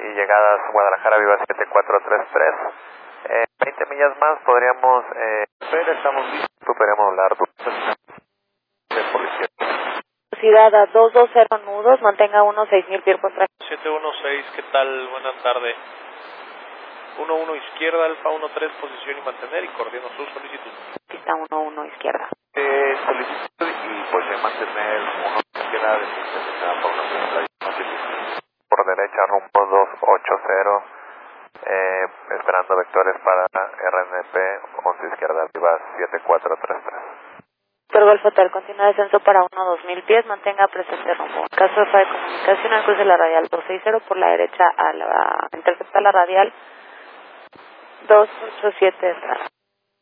y llegadas Guadalajara Viva 7433. 20 millas más podríamos estamos listos, podríamos hablar de policía. Velocidad a 220 nudos, mantenga 16,000 pies por frente. 716, ¿qué tal? Buenas tardes. 11 izquierda, Alfa 13, posición y mantener y coordino su solicitud. Pista 11 izquierda. Solicitud y pues mantener 1 izquierda por una playa. Por derecha rumbo 280, esperando vectores para RNP 11 izquierda arriba 7433. Por Golfo Hotel, continúa descenso para 2000 pies, mantenga presente rumbo. En caso de falla de comunicación, al cruce de la radial 260 por la derecha a la intercepta la radial 287 detrás.